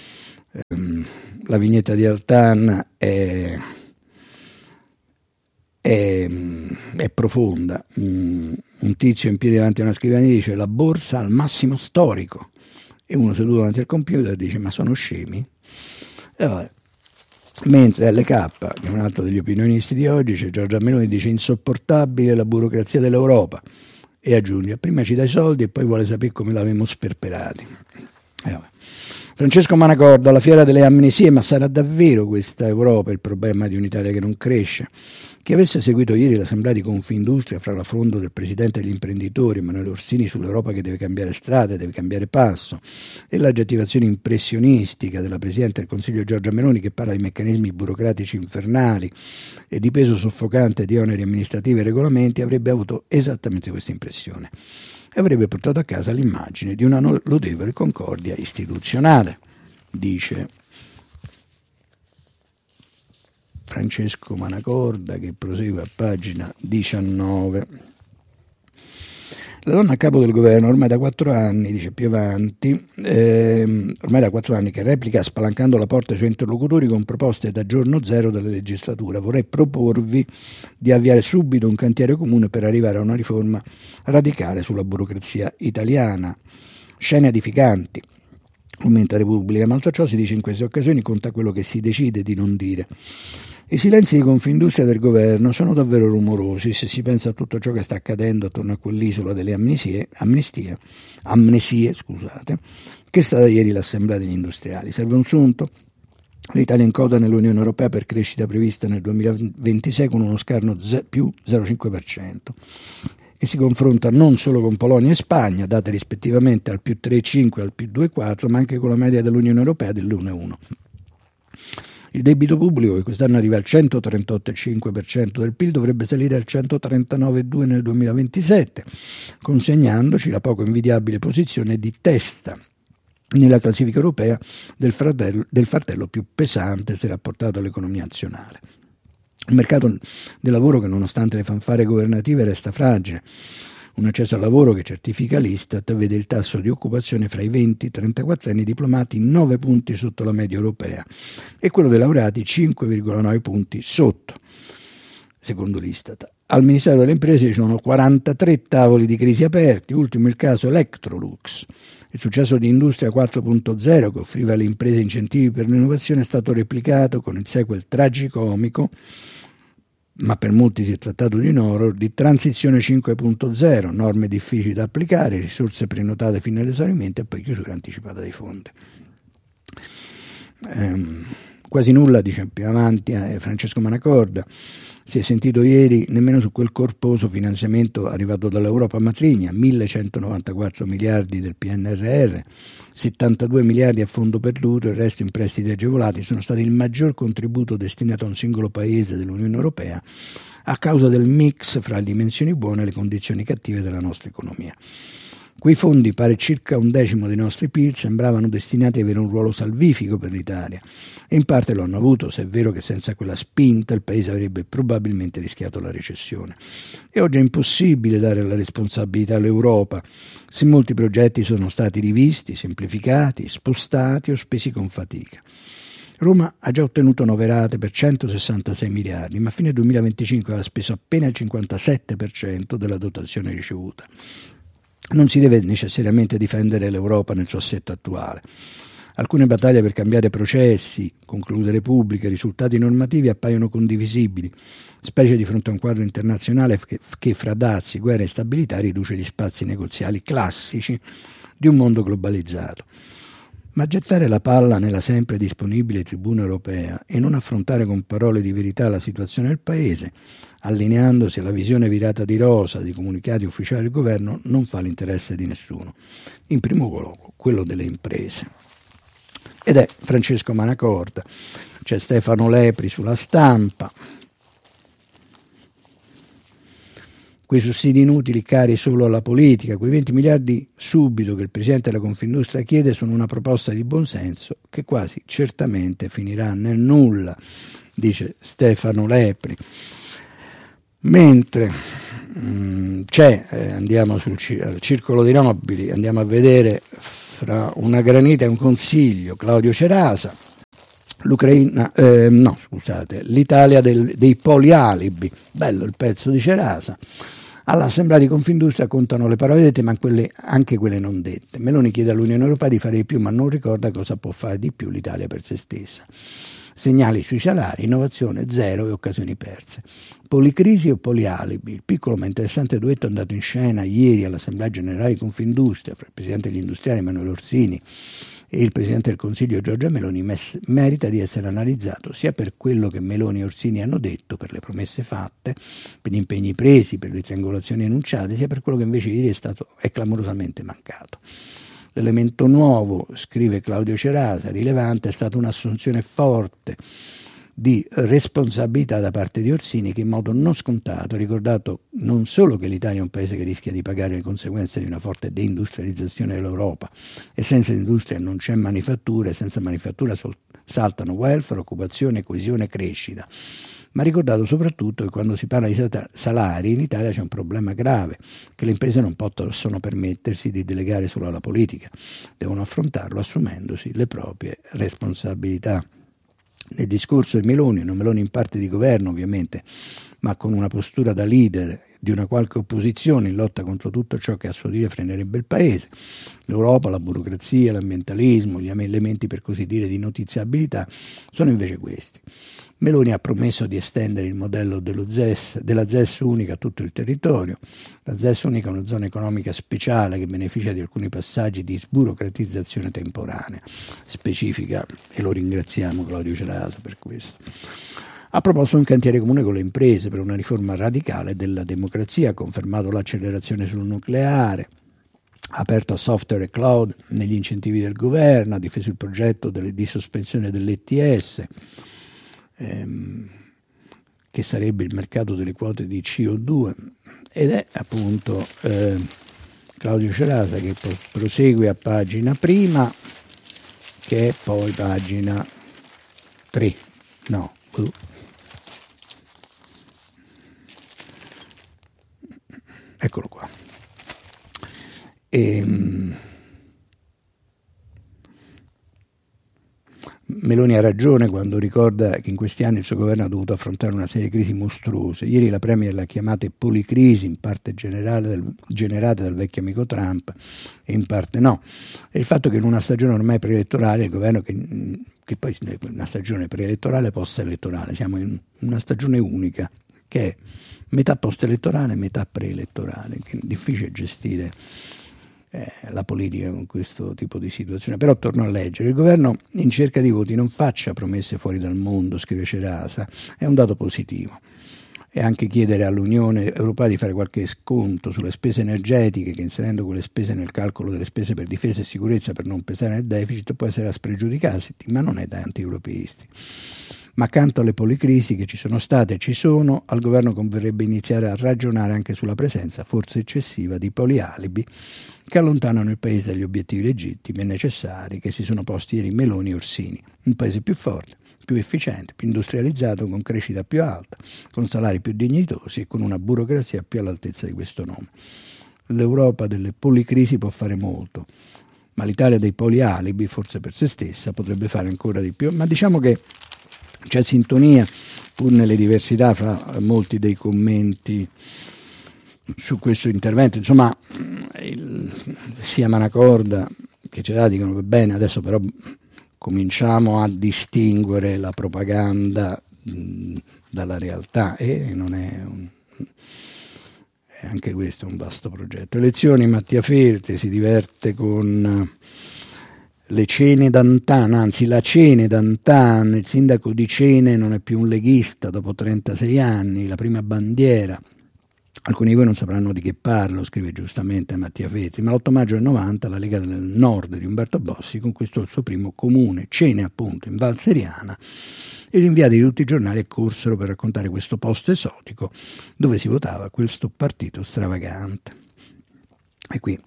La vignetta di Altan è profonda. Un tizio in piedi davanti a una scrivania dice la borsa al massimo storico e uno seduto davanti al computer dice ma sono scemi? E vabbè. Mentre LK, che è un altro degli opinionisti di oggi, c'è Giorgia Meloni, dice insopportabile la burocrazia dell'Europa e aggiunge prima ci dai soldi e poi vuole sapere come l'avemo sperperati. Francesco Manacorda, alla fiera delle amnesie, ma sarà davvero questa Europa il problema di un'Italia che non cresce? Chi avesse seguito ieri l'assemblea di Confindustria fra l'affondo del presidente degli imprenditori Emanuele Orsini sull'Europa che deve cambiare strada, deve cambiare passo, e l'aggettivazione impressionistica della presidente del Consiglio Giorgia Meloni che parla di meccanismi burocratici infernali e di peso soffocante di oneri amministrativi e regolamenti, avrebbe avuto esattamente questa impressione e avrebbe portato a casa l'immagine di una lodevole concordia istituzionale, dice Francesco Manacorda, che prosegue a pagina 19. La donna a capo del governo ormai da 4 anni, dice più avanti, ormai da 4 anni che replica spalancando la porta ai suoi interlocutori con proposte da giorno zero della legislatura. Vorrei proporvi di avviare subito un cantiere comune per arrivare a una riforma radicale sulla burocrazia italiana. Scene edificanti. Aumenta Repubblica, ma altro ciò si dice in queste occasioni conta quello che si decide di non dire. I silenzi di Confindustria del governo sono davvero rumorosi se si pensa a tutto ciò che sta accadendo attorno a quell'isola delle amnesie, che è stata ieri l'assemblea degli industriali. Serve un sunto? L'Italia in coda nell'Unione Europea per crescita prevista nel 2026 con uno scarno più 0,5%. E si confronta non solo con Polonia e Spagna, date rispettivamente al più 3,5 e al più 2,4, ma anche con la media dell'Unione Europea dell'1,1. Il debito pubblico, che quest'anno arriva al 138,5% del PIL, dovrebbe salire al 139,2% nel 2027, consegnandoci la poco invidiabile posizione di testa nella classifica europea del fardello più pesante se rapportato all'economia nazionale. Il mercato del lavoro, che nonostante le fanfare governative resta fragile. Un accesso al lavoro che certifica l'Istat vede il tasso di occupazione fra i 20 e i 34 anni diplomati 9 punti sotto la media europea e quello dei laureati 5,9 punti sotto, secondo l'Istat. Al Ministero delle Imprese ci sono 43 tavoli di crisi aperti, ultimo il caso Electrolux. Il successo di Industria 4.0, che offriva alle imprese incentivi per l'innovazione, è stato replicato con il sequel tragicomico, ma per molti si è trattato di un horror, di Transizione 5.0, norme difficili da applicare, risorse prenotate fino all'esaurimento e poi chiusura anticipata dei fondi. Quasi nulla, dice più avanti Francesco Manacorda, si è sentito ieri nemmeno su quel corposo finanziamento arrivato dall'Europa matrigna, 1.194 miliardi del PNRR, 72 miliardi a fondo perduto, il resto in prestiti agevolati, sono stati il maggior contributo destinato a un singolo paese dell'Unione Europea a causa del mix fra le dimensioni buone e le condizioni cattive della nostra economia. Quei fondi, pare circa 1/10 dei nostri PIL, sembravano destinati ad avere un ruolo salvifico per l'Italia e in parte lo hanno avuto, se è vero che senza quella spinta il Paese avrebbe probabilmente rischiato la recessione. E oggi è impossibile dare la responsabilità all'Europa se molti progetti sono stati rivisti, semplificati, spostati o spesi con fatica. Roma ha già ottenuto 9 rate per 166 miliardi, ma a fine 2025 aveva speso appena il 57% della dotazione ricevuta. Non si deve necessariamente difendere l'Europa nel suo assetto attuale. Alcune battaglie per cambiare processi, concludere pubbliche, risultati normativi appaiono condivisibili, specie di fronte a un quadro internazionale che fra dazi, guerre e instabilità riduce gli spazi negoziali classici di un mondo globalizzato. Ma gettare la palla nella sempre disponibile tribuna europea e non affrontare con parole di verità la situazione del Paese, allineandosi alla visione virata di rosa dei comunicati ufficiali del governo, non fa l'interesse di nessuno, in primo luogo quello delle imprese. Ed è Francesco Manacorda, c'è Stefano Lepri sulla Stampa. Quei sussidi inutili cari solo alla politica, quei 20 miliardi subito che il Presidente della Confindustria chiede sono una proposta di buonsenso che quasi certamente finirà nel nulla, dice Stefano Lepri. Mentre andiamo al Circolo dei Nobili, andiamo a vedere fra una granita e un consiglio Claudio Cerasa, l'Italia dei polialibi, bello il pezzo di Cerasa. All'Assemblea di Confindustria contano le parole dette, ma anche quelle non dette. Meloni chiede all'Unione Europea di fare di più, ma non ricorda cosa può fare di più l'Italia per se stessa. Segnali sui salari, innovazione zero e occasioni perse. Policrisi o polialibi? Il piccolo ma interessante duetto andato in scena ieri all'Assemblea Generale di Confindustria fra il Presidente degli Industriali Emanuele Orsini e il Presidente del Consiglio Giorgia Meloni merita di essere analizzato sia per quello che Meloni e Orsini hanno detto, per le promesse fatte, per gli impegni presi, per le triangolazioni enunciate, sia per quello che invece ieri è clamorosamente mancato. L'elemento nuovo, scrive Claudio Cerasa, rilevante, è stata un'assunzione forte di responsabilità da parte di Orsini, che in modo non scontato ha ricordato non solo che l'Italia è un paese che rischia di pagare le conseguenze di una forte deindustrializzazione dell'Europa e senza industria non c'è manifattura e senza manifattura saltano welfare, occupazione, coesione e crescita, ma ha ricordato soprattutto che quando si parla di salari in Italia c'è un problema grave, che le imprese non possono permettersi di delegare solo alla politica, devono affrontarlo assumendosi le proprie responsabilità. Nel discorso di Meloni, una Meloni in parte di governo ovviamente, ma con una postura da leader di una qualche opposizione in lotta contro tutto ciò che a suo dire frenerebbe il paese, l'Europa, la burocrazia, l'ambientalismo, gli elementi per così dire di notiziabilità, sono invece questi. Meloni ha promesso di estendere il modello della ZES unica a tutto il territorio. La ZES unica è una zona economica speciale che beneficia di alcuni passaggi di sburocratizzazione temporanea, specifica, e lo ringraziamo Claudio Cerasa per questo. Ha proposto un cantiere comune con le imprese per una riforma radicale della democrazia, ha confermato l'accelerazione sul nucleare, ha aperto a software e cloud negli incentivi del governo, ha difeso il progetto di sospensione dell'ETS, che sarebbe il mercato delle quote di CO2, ed è appunto Claudio Cerasa che prosegue a pagina prima, che è poi pagina 3, eccolo qua. Meloni ha ragione quando ricorda che in questi anni il suo governo ha dovuto affrontare una serie di crisi mostruose. Ieri la Premier l'ha chiamata policrisi, in parte generate dal vecchio amico Trump e in parte no. E il fatto che in una stagione ormai preelettorale il governo, che poi una stagione preelettorale post-elettorale, siamo in una stagione unica che è metà post-elettorale e metà preelettorale, che è difficile gestire la politica con questo tipo di situazione. Però torno a leggere: il governo in cerca di voti non faccia promesse fuori dal mondo, scrive Cerasa, è un dato positivo. E anche chiedere all'Unione Europea di fare qualche sconto sulle spese energetiche, che inserendo quelle spese nel calcolo delle spese per difesa e sicurezza per non pesare nel deficit può essere a spregiudicati, ma non è da anti-europeisti. Ma accanto alle policrisi che ci sono state e ci sono, al governo converrebbe iniziare a ragionare anche sulla presenza, forse eccessiva, di polialibi che allontanano il paese dagli obiettivi legittimi e necessari che si sono posti ieri Meloni e Orsini. Un paese più forte, più efficiente, più industrializzato, con crescita più alta, con salari più dignitosi e con una burocrazia più all'altezza di questo nome. L'Europa delle policrisi può fare molto, ma l'Italia dei polialibi, forse per se stessa, potrebbe fare ancora di più. Ma diciamo che c'è sintonia, pur nelle diversità, fra molti dei commenti su questo intervento. Insomma, sia Manacorda che Cerasa dicono va bene, adesso però cominciamo a distinguere la propaganda dalla realtà, e non è anche questo un vasto progetto. Elezioni, Mattia Feltri si diverte con le Cene d'Antan, anzi la Cene d'Antan, il sindaco di Cene non è più un leghista dopo 36 anni, la prima bandiera. Alcuni di voi non sapranno di che parlo, scrive giustamente Mattia Feltri, ma l'8 maggio del 90 la Lega del Nord di Umberto Bossi conquistò il suo primo comune, Cene appunto, in Val Seriana, e gli inviati di tutti i giornali accorsero per raccontare questo posto esotico dove si votava questo partito stravagante. E qui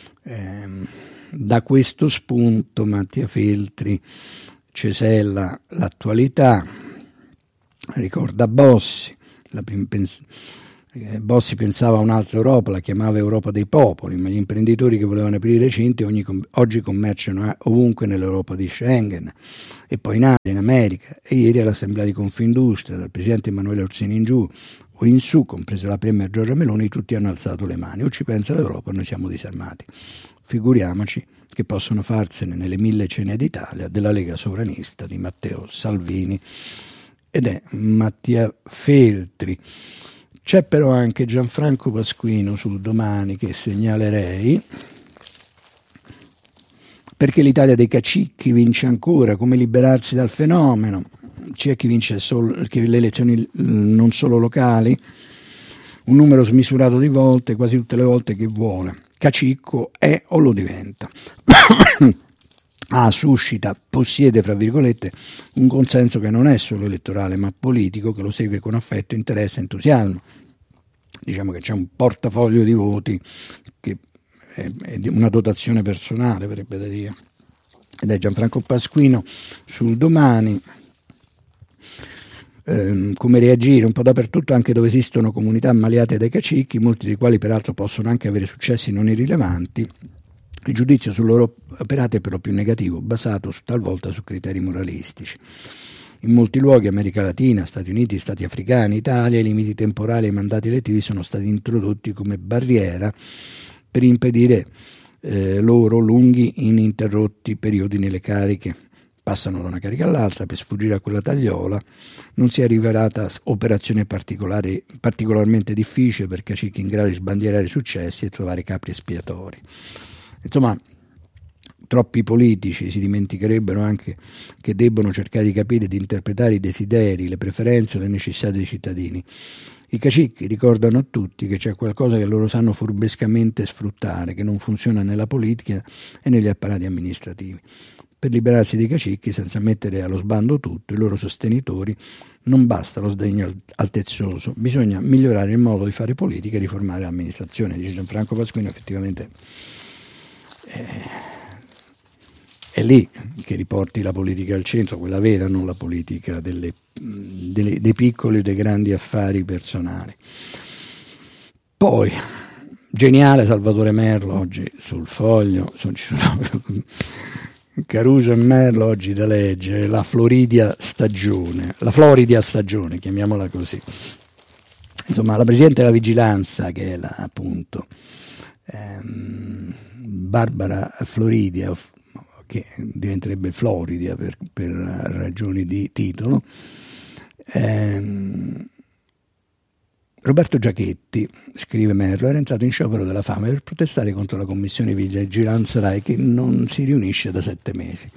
da questo spunto Mattia Feltri cesella l'attualità, ricorda Bossi, Bossi pensava a un'altra Europa, la chiamava Europa dei popoli, ma gli imprenditori che volevano aprire i centri oggi commerciano ovunque nell'Europa di Schengen, e poi in Asia, in America, e ieri all'Assemblea di Confindustria, dal presidente Emanuele Orsini in giù o in su, compresa la premier Giorgia Meloni, tutti hanno alzato le mani. O ci pensa l'Europa, noi siamo disarmati. Figuriamoci che possono farsene nelle 1000 cene d'Italia della Lega Sovranista di Matteo Salvini ed è Mattia Feltri. C'è però anche Gianfranco Pasquino sul Domani che segnalerei, perché l'Italia dei cacicchi vince ancora, come liberarsi dal fenomeno. C'è chi vince che le elezioni non solo locali, un numero smisurato di volte, quasi tutte le volte che vuole. Cacicco è o lo diventa. Suscita, possiede, fra virgolette, un consenso che non è solo elettorale ma politico, che lo segue con affetto, interesse e entusiasmo. Diciamo che c'è un portafoglio di voti che è di una dotazione personale, verrebbe da dire. Ed è Gianfranco Pasquino sul Domani. Come reagire un po' dappertutto, anche dove esistono comunità ammaliate dai cacicchi, molti dei quali peraltro possono anche avere successi non irrilevanti. Il giudizio sul loro operato è però più negativo, basato talvolta su criteri moralistici. In molti luoghi, America Latina, Stati Uniti, Stati africani, Italia, i limiti temporali ai mandati elettivi sono stati introdotti come barriera per impedire loro lunghi, ininterrotti periodi nelle cariche. Passano da una carica all'altra per sfuggire a quella tagliola. Non si è rivelata operazione particolarmente difficile per cacicchi in grado di sbandierare successi e trovare capri espiatori. Insomma, troppi politici si dimenticherebbero anche che debbono cercare di capire e di interpretare i desideri, le preferenze e le necessità dei cittadini. I cacicchi ricordano a tutti che c'è qualcosa che loro sanno furbescamente sfruttare, che non funziona nella politica e negli apparati amministrativi. Per liberarsi dei cacicchi, senza mettere allo sbando tutto, i loro sostenitori, non basta lo sdegno altezzoso, bisogna migliorare il modo di fare politica e riformare l'amministrazione. Dice Gianfranco Pasquino, effettivamente è lì che riporti la politica al centro, quella vera, non la politica dei piccoli o dei grandi affari personali. Poi, geniale Salvatore Merlo oggi sul Foglio, Caruso e Merlo oggi da leggere, la Florida stagione, chiamiamola così. Insomma, la Presidente della Vigilanza, che è appunto Barbara Floridia, che diventerebbe Floridia per ragioni di titolo, Roberto Giachetti, scrive Merlo, era entrato in sciopero della fame per protestare contro la commissione di vigilanza RAI che non si riunisce da 7 mesi.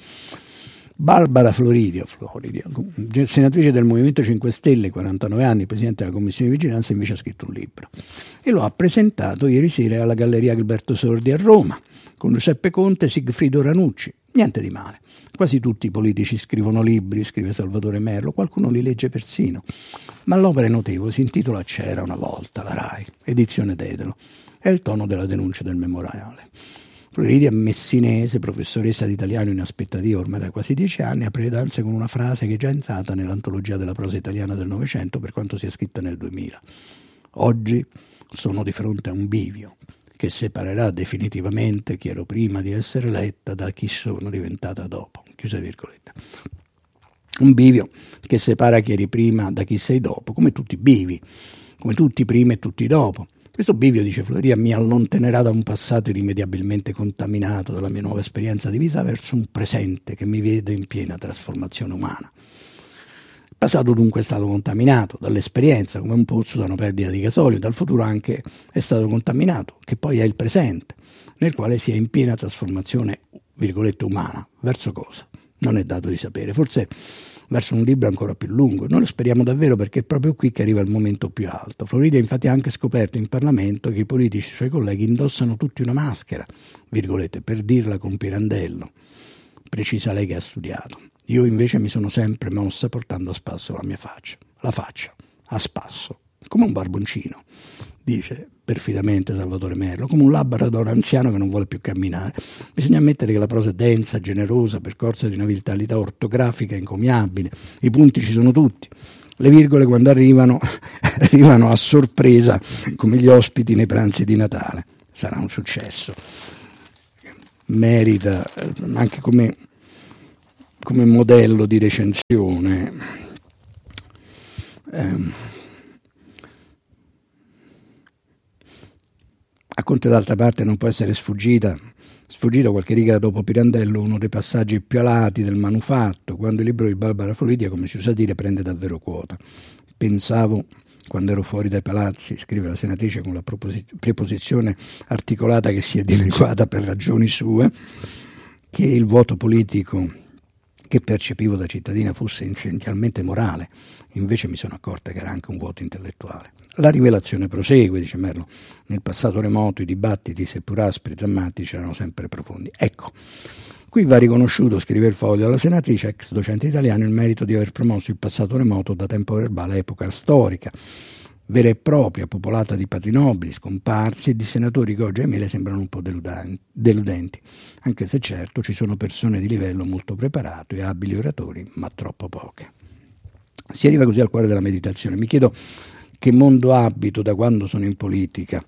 Barbara Floridia, senatrice del Movimento 5 Stelle, 49 anni, presidente della commissione di vigilanza, invece ha scritto un libro e lo ha presentato ieri sera alla Galleria Alberto Sordi a Roma con Giuseppe Conte e Sigfrido Ranucci. Niente di male. Quasi tutti i politici scrivono libri, scrive Salvatore Merlo, qualcuno li legge persino. Ma l'opera è notevole, si intitola C'era una volta, la RAI, edizione Dedalo. È il tono della denuncia del memoriale. Floridia messinese, professoressa di italiano in aspettativa ormai da quasi 10 anni, apre le danze con una frase che è già entrata nell'antologia della prosa italiana del Novecento per quanto sia scritta nel 2000. Oggi sono di fronte a un bivio che separerà definitivamente chi ero prima di essere eletta da chi sono diventata dopo. Chiusa virgolette. Un bivio che separa chi eri prima da chi sei dopo, come tutti i bivi, come tutti prima e tutti dopo. Questo bivio, dice Floridia, mi allontanerà da un passato irrimediabilmente contaminato dalla mia nuova esperienza di vita verso un presente che mi vede in piena trasformazione umana. Il passato dunque è stato contaminato dall'esperienza, come un pozzo da una perdita di gasolio, dal futuro anche è stato contaminato, che poi è il presente, nel quale si è in piena trasformazione, virgolette, umana. Verso cosa? Non è dato di sapere. Forse verso un libro ancora più lungo. Noi lo speriamo davvero perché è proprio qui che arriva il momento più alto. Floridia infatti ha anche scoperto in Parlamento che i politici e i suoi colleghi indossano tutti una maschera, virgolette, per dirla con Pirandello. Precisa lei che ha studiato. Io invece mi sono sempre mossa portando a spasso la mia faccia. La faccia, a spasso, come un barboncino, dice perfidamente Salvatore Merlo, come un labrador anziano che non vuole più camminare. Bisogna ammettere che la prosa è densa, generosa, percorsa di una vitalità ortografica encomiabile. I punti ci sono tutti. Le virgole quando arrivano a sorpresa come gli ospiti nei pranzi di Natale. Sarà un successo. Merita anche come modello di recensione. A Conte d'altra parte non può essere sfuggito qualche riga dopo Pirandello, uno dei passaggi più alati del manufatto, quando il libro di Barbara Floridia, come si usa dire, prende davvero quota. Pensavo, quando ero fuori dai palazzi, scrive la senatrice con la preposizione articolata che si è dileguata per ragioni sue, che il vuoto politico che percepivo da cittadina fosse essenzialmente morale, invece mi sono accorta che era anche un vuoto intellettuale. La rivelazione prosegue, dice Merlo, nel passato remoto i dibattiti, seppur aspri e drammatici, erano sempre profondi. Ecco, qui va riconosciuto, scrive il Foglio, alla senatrice, ex docente italiano, il merito di aver promosso il passato remoto da tempo verbale a epoca storica, vera e propria, popolata di padri nobili, scomparsi e di senatori che oggi a me le sembrano un po' deludenti, anche se certo ci sono persone di livello molto preparato e abili oratori, ma troppo poche. Si arriva così al cuore della meditazione. Mi chiedo che mondo abito da quando sono in politica.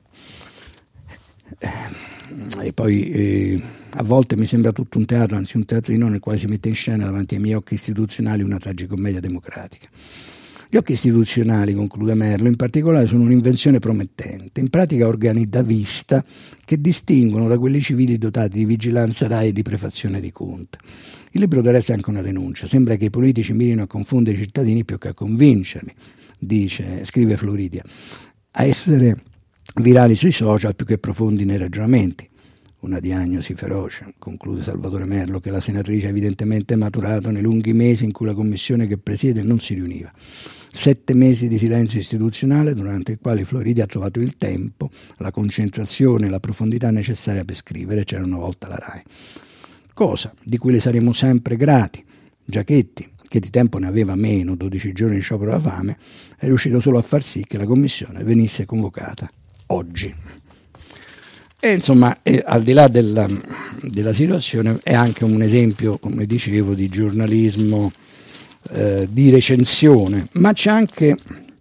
E poi a volte mi sembra tutto un teatro, anzi un teatrino nel quale si mette in scena davanti ai miei occhi istituzionali una tragicommedia democratica. Gli occhi istituzionali, conclude Merlo, in particolare sono un'invenzione promettente, in pratica organi da vista che distinguono da quelli civili dotati di vigilanza RAI e di prefazione di Conte. Il libro del resto è anche una denuncia, sembra che i politici mirino a confondere i cittadini più che a convincerli, scrive Floridia, a essere virali sui social più che profondi nei ragionamenti. Una diagnosi feroce, conclude Salvatore Merlo, che la senatrice ha evidentemente maturato nei lunghi mesi in cui la commissione che presiede non si riuniva. 7 mesi di silenzio istituzionale durante i quali Floridia ha trovato il tempo, la concentrazione e la profondità necessaria per scrivere C'era una volta la RAI. Cosa di cui le saremo sempre grati. Giachetti, che di tempo ne aveva meno, 12 giorni di sciopero della fame, è riuscito solo a far sì che la commissione venisse convocata oggi. E insomma, al di là della situazione, è anche un esempio, come dicevo, di giornalismo di recensione, ma c'è anche,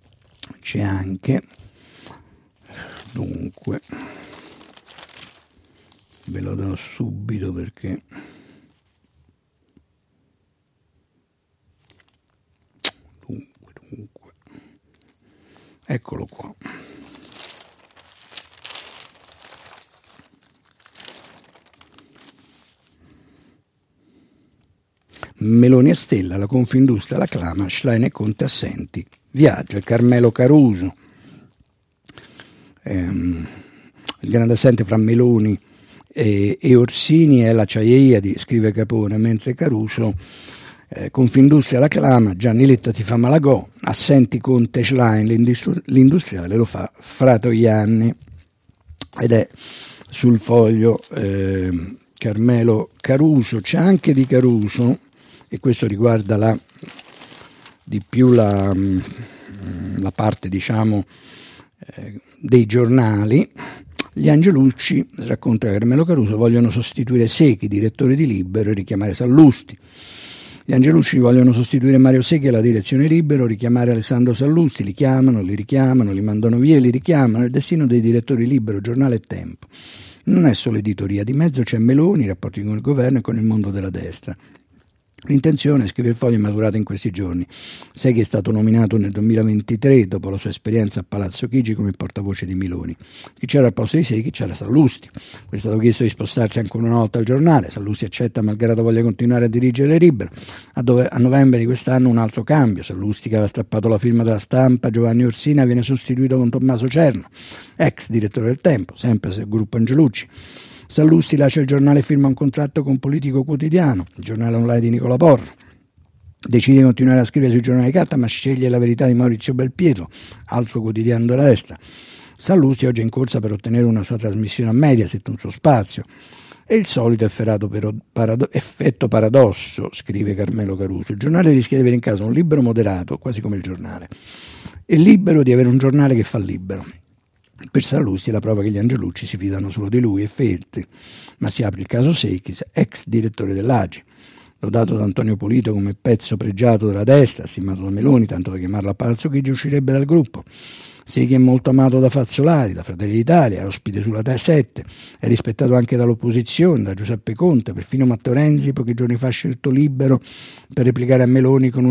dunque, ve lo do subito perché dunque, eccolo qua. Meloni e Stella, la Confindustria la clama, Schlein e Conte assenti, viaggio, e Carmelo Caruso. Il grande assente fra Meloni e Orsini è l'acciaieria, scrive Capone, mentre Caruso, Confindustria la clama, Gianni Letta ti fa Malagò, assenti Conte Schlein, l'industriale lo fa Fratoianni, ed è sul Foglio Carmelo Caruso. C'è anche di Caruso, e questo riguarda di più la parte, diciamo, dei giornali. Gli Angelucci, racconta Carmelo Caruso, vogliono sostituire Secchi, direttore di Libero, e richiamare Sallusti. Gli Angelucci vogliono sostituire Mario Secchi alla direzione Libero, richiamare Alessandro Sallusti, li chiamano, li richiamano, li mandano via e li richiamano. Il destino dei direttori Libero, Giornale e Tempo. Non è solo editoria, di mezzo c'è Meloni, i rapporti con il governo e con il mondo della destra. L'intenzione, scrive il Foglio, è maturata in questi giorni. Secchi è stato nominato nel 2023, dopo la sua esperienza a Palazzo Chigi, come portavoce di Meloni. Chi c'era al posto di Secchi? C'era Sallusti. È stato chiesto di spostarsi ancora una volta al giornale. Sallusti accetta, malgrado voglia continuare a dirigere Libero. A novembre di quest'anno un altro cambio. Sallusti, che aveva strappato la firma della Stampa, Giovanni Orsina, viene sostituito con Tommaso Cerno, ex direttore del Tempo, sempre gruppo Angelucci. Sallusti lascia il giornale e firma un contratto con Politico Quotidiano, il giornale online di Nicola Porro. Decide di continuare a scrivere sui giornali di carta, ma sceglie La Verità di Maurizio Belpietro, altro quotidiano della destra. Sallusti oggi è in corsa per ottenere una sua trasmissione a Mediaset, un suo spazio. E il solito effetto paradosso, scrive Carmelo Caruso. Il giornale rischia di avere in casa un Libero moderato, quasi come il giornale, e Libero di avere un giornale che fa Libero. Per Sallusti è la prova che gli Angelucci si fidano solo di lui e Feltri, ma si apre il caso Secchi, ex direttore dell'AGI. lodato da Antonio Polito come pezzo pregiato della destra, stimato da Meloni, tanto da chiamarlo a Palazzo Chigi, uscirebbe dal gruppo. Sighi è molto amato da Fazzolari, da Fratelli d'Italia, è ospite sulla 7, è rispettato anche dall'opposizione, da Giuseppe Conte, perfino Matteo Renzi pochi giorni fa ha scelto Libero per replicare a Meloni con